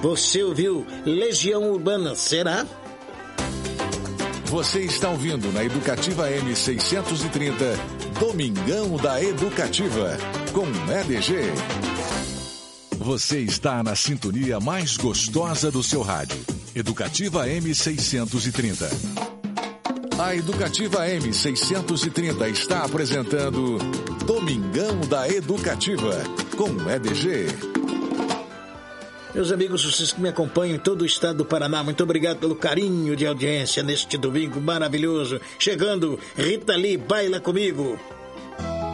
Você ouviu Legião Urbana, será? Você está ouvindo na Educativa M630, Domingão da Educativa, com EDG. Você está na sintonia mais gostosa do seu rádio. Educativa M630. A Educativa M630 está apresentando Domingão da Educativa, com EDG. Meus amigos, vocês que me acompanham em todo o estado do Paraná, muito obrigado pelo carinho de audiência neste domingo maravilhoso. Chegando, Rita Lee, baila comigo.